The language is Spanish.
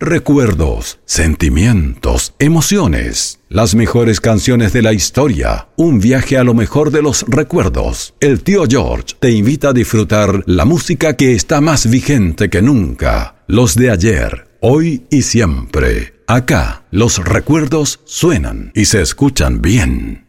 Recuerdos, sentimientos, emociones. Las mejores canciones de la historia. Un viaje a lo mejor de los recuerdos. El tío George te invita a disfrutar la música que está más vigente que nunca. Los de ayer, hoy y siempre. Acá, los recuerdos suenan y se escuchan bien.